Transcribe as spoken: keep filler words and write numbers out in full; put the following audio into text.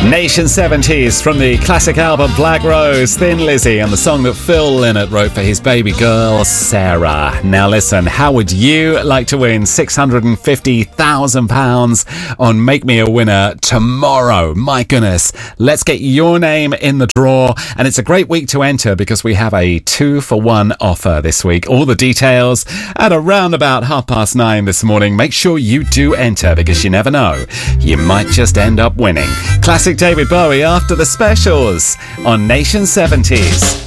Nation seventies from the classic album Black Rose, Thin Lizzy, and the song that Phil Lynott wrote for his baby girl, Sarah. Now listen, how would you like to win six hundred fifty thousand pounds on Make Me a Winner tomorrow? My goodness, let's get your name in the draw. And it's a great week to enter because we have a two for one offer this week. All the details at around about half past nine this morning. Make sure you do enter because you never know, you might just end up winning. Classic David Bowie after the specials on Nation seventies.